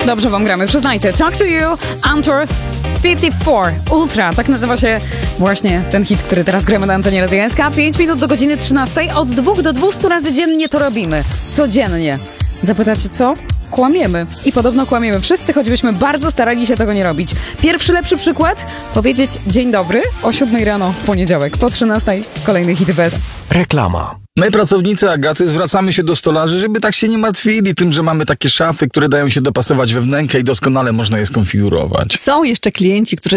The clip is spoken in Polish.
Dobrze wam gramy, przyznajcie. Talk to You, Antor 54 Ultra. Tak nazywa się właśnie ten hit, który teraz gramy na antenie Radia SK. 5 minut do godziny 13. Od 2 do 200 razy dziennie to robimy. Codziennie. Zapytacie co? Kłamiemy. I podobno kłamiemy wszyscy, choćbyśmy bardzo starali się tego nie robić. Pierwszy lepszy przykład? Powiedzieć dzień dobry o 7 rano w poniedziałek. Po 13 kolejny hit bez. Reklama. My, pracownicy Agaty, zwracamy się do stolarzy, żeby tak się nie martwili tym, że mamy takie szafy, które dają się dopasować we wnękę i doskonale można je skonfigurować. Są jeszcze klienci, którzy